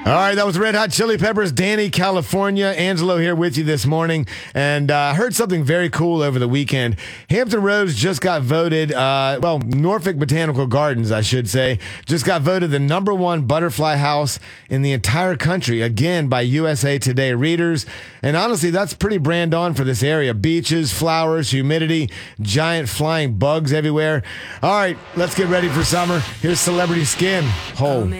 All right, that was Red Hot Chili Peppers, Danny, California. Angelo here with you this morning. And I heard something very cool over the weekend. Hampton Roads just got voted, Norfolk Botanical Gardens, I should say, just got voted the #1 butterfly house in the entire country, again, by USA Today readers. And honestly, that's pretty brand on for this area. Beaches, flowers, humidity, giant flying bugs everywhere. All right, let's get ready for summer. Here's Celebrity Skin. Hole.